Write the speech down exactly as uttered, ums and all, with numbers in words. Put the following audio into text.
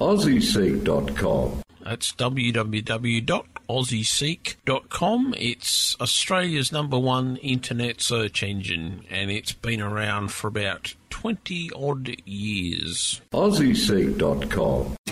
aussie seek dot com. That's w w w dot aussie seek dot com. It's Australia's number one internet search engine, and it's been around for about twenty odd years. aussie seek dot com.